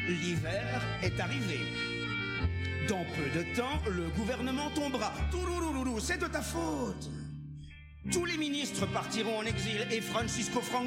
l'hiver est arrivé. Dans peu de temps, le gouvernement tombera. Touloulouloulou, c'est de ta faute. Tous les ministres partiront en exil et Francisco Franco